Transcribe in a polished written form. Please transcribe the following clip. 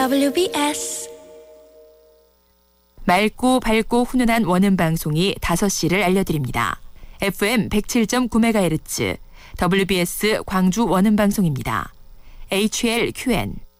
WBS 맑고 밝고 훈훈한 원음 방송이 5시를 알려드립니다. FM 107.9MHz WBS 광주 원음 방송입니다. HLQN